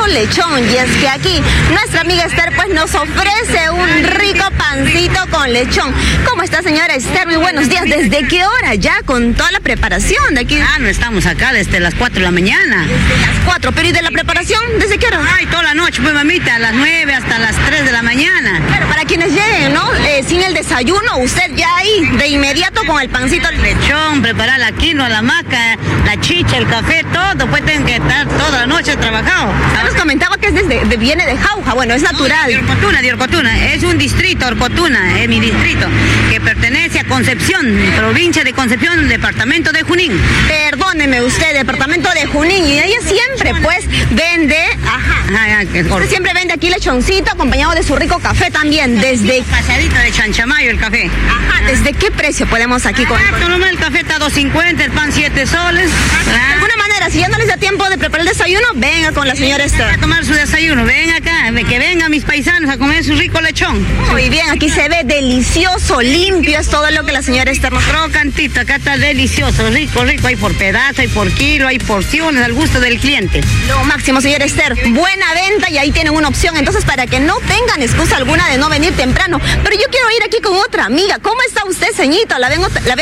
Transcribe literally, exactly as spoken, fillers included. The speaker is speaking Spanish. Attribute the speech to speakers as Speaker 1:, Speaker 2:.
Speaker 1: lechón. Y es que aquí nuestra amiga Esther pues nos ofrece un rico pancito con lechón. ¿Cómo está, señora Esther? Muy buenos días. ¿Desde qué hora ya con toda la preparación de aquí?
Speaker 2: Ah, no estamos acá desde las cuatro de la mañana.
Speaker 1: Desde las cuatro, pero ¿y de la preparación? ¿Desde qué hora?
Speaker 2: Ay, toda la noche, pues mamita, a las nueve hasta las tres de la mañana.
Speaker 1: Pero para quienes lleguen, ¿no? Eh, sin el desayuno, usted ya ahí, de inmediato con el pancito.
Speaker 2: Lechón, preparar la quinoa, la maca, la chicha, el café, todo, pues tienen que estar toda la noche trabajado.
Speaker 1: Usted nos comentaba que es desde, de, viene de Jauja, bueno, es natural.
Speaker 2: No, de Orcotuna, de Orcotuna, es un distrito, Orcotuna, es mi distrito, que pertenece a Concepción, provincia de Concepción, departamento de Junín.
Speaker 1: Perdóneme usted, departamento de Junín, y ella siempre pues vende, ajá,
Speaker 2: Ajá, que es
Speaker 1: usted siempre vende aquí lechoncito acompañado de su rico café también, desde,
Speaker 2: pasadito de chanchamayo el café.
Speaker 1: ajá, ¿desde qué precio podemos aquí con?
Speaker 2: Ah, normal, el café está dos cincuenta, el pan siete soles.
Speaker 1: De alguna manera, si ya no les da tiempo de preparar el desayuno, venga con la señora
Speaker 2: A
Speaker 1: Esther.
Speaker 2: tomar su desayuno, ven acá, que vengan mis paisanos a comer su rico lechón.
Speaker 1: Muy bien, aquí se ve delicioso, limpio, es todo lo que la señora Esther nos
Speaker 2: Crocantito, acá está delicioso, rico, rico, hay por pedazo, hay por kilo, hay porciones, al gusto del cliente.
Speaker 1: Lo máximo, señora Esther. Buena venta y ahí tienen una opción. Entonces, para que no tengan excusa alguna de no venir temprano. Pero yo quiero ir aquí con otra amiga. ¿Cómo está usted, ceñito? La ven, la ven